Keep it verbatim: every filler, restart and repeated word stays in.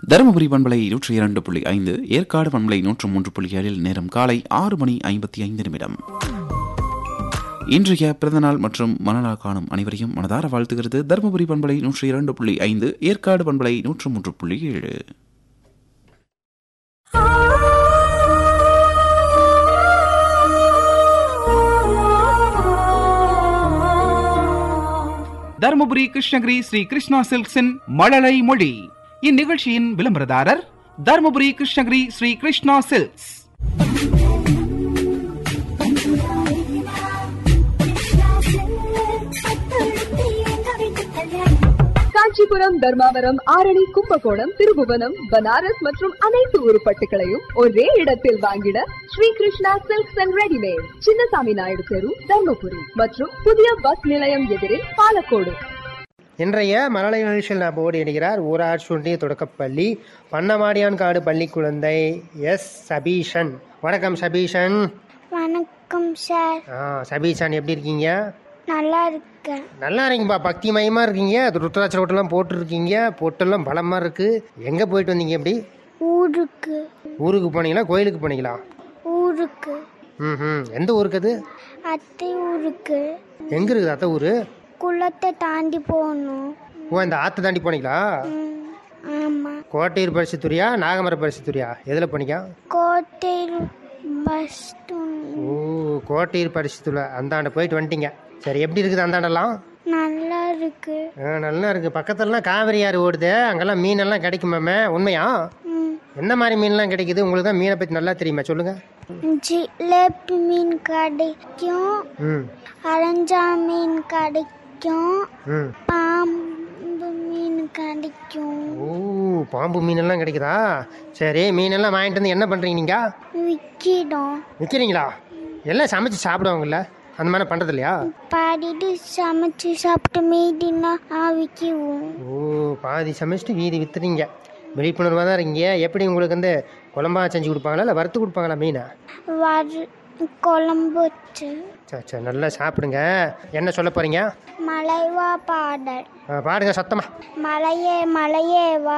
தருமபுரி பண்பலை நூற்றி இரண்டு புள்ளி ஐந்து, ஏற்காடு பண்பலை நூற்று மூன்று புள்ளி ஏழில் நேரம் காலை ஆறு மணி ஐம்பத்தி ஐந்து நிமிடம். இன்றைய பிறந்தநாள் மற்றும் மனநாள் காணும் அனைவரையும் மனதார வாழ்த்துகிறது தருமபுரி பண்பலை நூற்றி இரண்டு புள்ளி ஐந்து, ஏற்காடு பண்பலை நூற்று மூன்று புள்ளி ஏழு. தருமபுரி கிருஷ்ணகிரி ஸ்ரீ கிருஷ்ணா சில்க்ஸின் மழலை மொழி. இந்நிகழ்ச்சியின் விளம்பரதாரர் தருமபுரி கிருஷ்ணகிரி ஸ்ரீ கிருஷ்ணா சில்க்ஸ். காஞ்சிபுரம், தர்மாவரம், ஆரணி, கும்பகோணம், திருபுவனம், பனாரஸ் மற்றும் அனைத்து உருப்பட்டுகளையும் ஒரே இடத்தில் வாங்கிட Sri Krishna silks and readymade, Chinnasamy Naidu தெரு, தர்மபுரி மற்றும் புதிய பஸ் நிலையம் எதிரில் பாலக்கோடு. இன்றைய மழலை நிகழ்ச்சியில் நான் போடி இணைகிறார் ஊராட்சி ஒன்றிய தொடக்கப்பள்ளி பண்ணமாடியான் காடு பள்ளி குழந்தை எஸ் சபீஷன். வணக்கம் சபீஷன். வணக்கம் சார். ஆ சபீஷன், எப்படி இருக்கீங்க? நல்லா இருக்கேன். நல்லா இருக்கீங்கப்பா, பக்தி மயமாக இருக்கீங்க. ருத்ராட்ச ஓட்டெல்லாம் போட்டுருக்கீங்க, பொட்டெல்லாம் பலமாக இருக்குது. எங்கே போயிட்டு வந்தீங்க? எப்படி? ஊருக்கு. ஊருக்கு போனீங்களா, கோயிலுக்கு போனீங்களா? ஊருக்கு. ம் எந்த ஊருக்கு அது? அத்தை ஊருக்கு. எங்கே இருக்குது அத்தை ஊர்? குளத்தை தாண்டி போகணும். ஓ, இந்த ஆற்று தாண்டி போனீங்களா? ஆமாம். கோட்டையூர் பரிசுத்துறையா நாகமர பரிசுத்துறையா எதில் போனீங்க? கோட்டையூர் பஸ். ஓ, கோட்டையூர் பரிசுத்துறை அந்தாண்ட போயிட்டு வந்துட்டீங்க. சரி, எப்படி இருக்குது அந்தாண்டெல்லாம்? நல்லா இருக்கு. ஆ நல்லா இருக்குது. பக்கத்துலலாம் காவிரி ஆறு ஓடுது, அங்கெல்லாம் மீனெல்லாம் கிடைக்குமாமே, உண்மையா? என்ன மாதிரி மீன்லாம் கிடைக்குது? உங்களுக்கு தான் மீனை பற்றி நல்லா தெரியுமா, சொல்லுங்கள். ஜிலேபி மீன் கிடைக்கும், ம் அரஞ்சா மீன் கிடைக்கும், ம் பாம்பு மீன் கிடைக்கும். ஓ, பாம்பு மீனெல்லாம் கிடைக்குதா? சரி, மீனெல்லாம் வாங்கிட்டு வந்து என்ன பண்ணுறீங்க நீங்கள்? விற்கிடும். விற்கிறீங்களா? எல்லாம் சமைச்சு சாப்பிடுவாங்கல்ல, அந்த மாதிரி பண்ணுறது இல்லையா? பாடிட்டு சமைச்சு சாப்பிட்டு மீதினா விற்கிவோம். ஓ, பாதி சமைச்சிட்டு வீதி விற்றுறீங்க. விழிப்புணர்வாக தான் இருக்கீங்க. எப்படி உங்களுக்கு வந்து குழம்பா செஞ்சு கொடுப்பாங்களா இல்லை வறுத்து கொடுப்பாங்களா மீனை? வறு குழம்பு வச்சு. சரி சரி, நல்லா சாப்பிடுங்க. என்ன சொல்ல போகிறீங்க? மலைவா பாடல். பாடுங்க சத்தமாக. மலையே மலையே வா